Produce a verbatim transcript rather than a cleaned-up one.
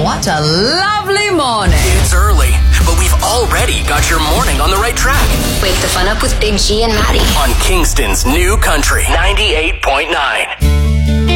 What a lovely morning. It's early, but we've already got your morning on the right track. Wake the fun up with Big G and Maddie On Kingston's New Country ninety-eight point nine.